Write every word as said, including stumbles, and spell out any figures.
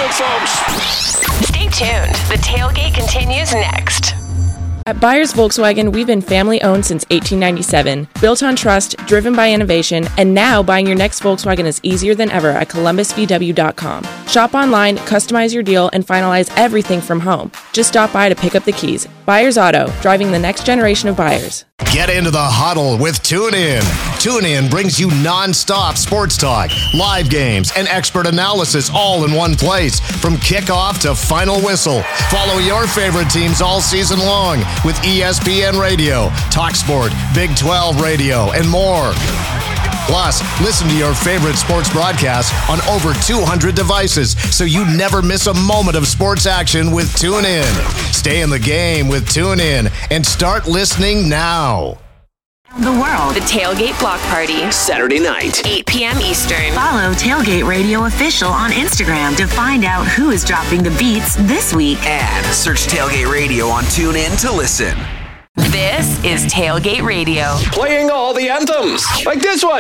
it, folks. Stay tuned. The tailgate continues next. At Byers Volkswagen, we've been family-owned since eighteen ninety-seven, built on trust, driven by innovation, and now buying your next Volkswagen is easier than ever at columbus v w dot com. Shop online, customize your deal, and finalize everything from home. Just stop by to pick up the keys. Byers Auto, driving the next generation of buyers. Get into the huddle with TuneIn. TuneIn brings you non-stop sports talk, live games, and expert analysis all in one place. From kickoff to final whistle. Follow your favorite teams all season long with E S P N Radio, TalkSport, Big twelve Radio, and more. Plus, listen to your favorite sports broadcasts on over two hundred devices so you never miss a moment of sports action with TuneIn. Stay in the game with TuneIn and start listening now. The world. The Tailgate Block Party. Saturday night. eight p.m. Eastern. Follow Tailgate Radio Official on Instagram to find out who is dropping the beats this week. And search Tailgate Radio on TuneIn to listen. This is Tailgate Radio. Playing all the anthems, like this one.